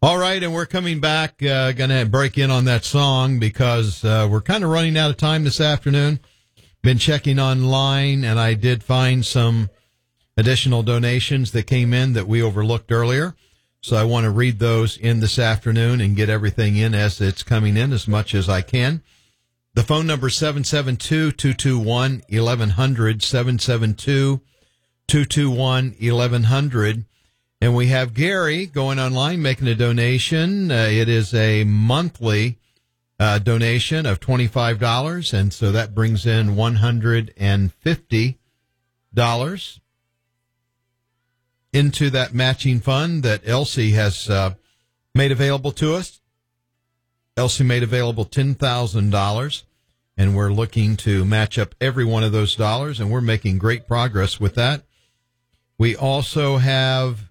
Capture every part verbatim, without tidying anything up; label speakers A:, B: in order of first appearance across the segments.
A: All right, and we're coming back, uh, going to break in on that song because uh, we're kind of running out of time this afternoon. Been checking online, and I did find some additional donations that came in that we overlooked earlier. So I want to read those in this afternoon and get everything in as it's coming in as much as I can. The phone number is seven seven two, two two one, eleven hundred, seven seven two, two two one, eleven hundred. And we have Gary going online making a donation. Uh, it is a monthly uh, donation of twenty-five dollars, and so that brings in one hundred fifty dollars into that matching fund that Elsie has uh, made available to us. Elsie made available ten thousand dollars, and we're looking to match up every one of those dollars, and we're making great progress with that. We also have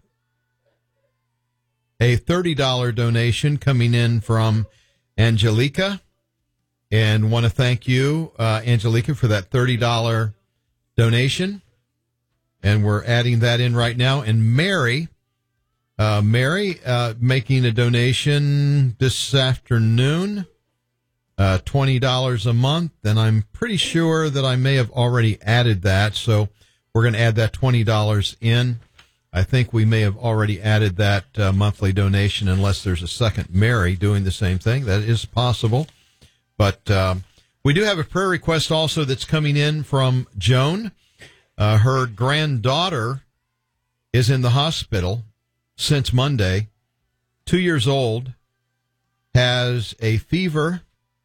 A: a thirty dollars donation coming in from Angelica, and want to thank you, uh, Angelica, for that thirty dollars donation. And we're adding that in right now. And Mary, uh, Mary, uh, making a donation this afternoon, uh, twenty dollars a month. And I'm pretty sure that I may have already added that. So we're going to add that twenty dollars in. I think we may have already added that uh, monthly donation unless there's a second Mary doing the same thing. That is possible. But um, we do have a prayer request also that's coming in from Joan. Uh, her granddaughter is in the hospital since Monday, two years old, has a fever,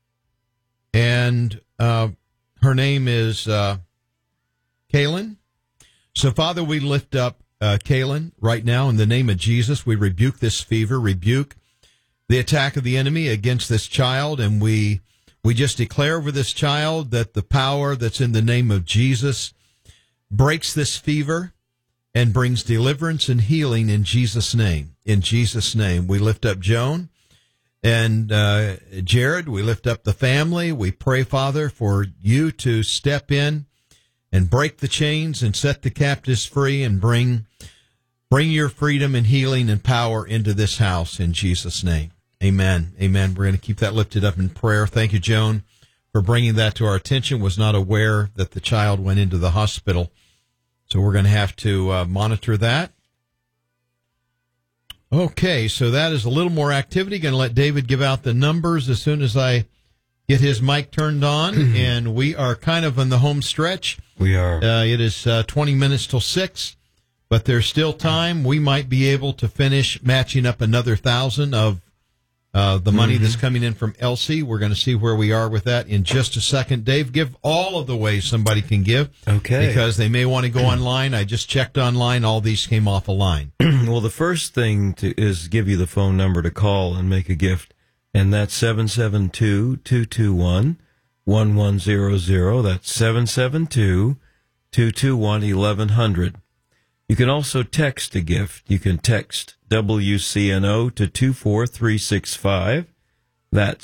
A: and uh, her name is uh, Kaylin. So, Father, we lift up Uh, Kaylin, right now, in the name of Jesus, we rebuke this fever, rebuke the attack of the enemy against this child, and we we just declare over this child that the power that's in the name of Jesus breaks this fever and brings deliverance and healing in Jesus' name. In Jesus' name, we lift up Joan and uh, Jared. We lift up the family. We pray, Father, for you to step in and break the chains and set the captives free and bring bring your freedom and healing and power into this house in Jesus' name. Amen. Amen. We're going to keep that lifted up in prayer. Thank you, Joan, for bringing that to our attention. Was not aware that the child went into the hospital. So we're going to have to uh, monitor that. Okay, so that is a little more activity. Going to let David give out the numbers as soon as I get his mic turned on, and we are kind of on the home stretch.
B: We are.
A: Uh, it is uh, twenty minutes till six, but there's still time. We might be able to finish matching up another thousand of uh, the money mm-hmm. that's coming in from Elsie. We're going to see where we are with that in just a second. Dave, give all of the ways somebody can give.
B: Okay.
A: Because they may want to go online. I just checked online. All these came off a line.
B: Well, the first thing to, is give you the phone number to call and make a gift. And that's seven seven two, two two one, one one zero zero. That's seven seven two, two two one, eleven hundred. You can also text a gift. You can text W C N O to two four three six five. That's